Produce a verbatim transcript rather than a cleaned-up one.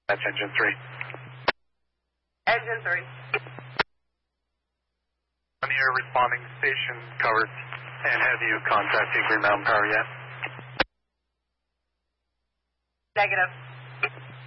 That's engine three. Engine three. On your responding station covered, and have you contacted Green Mountain Power yet? Negative.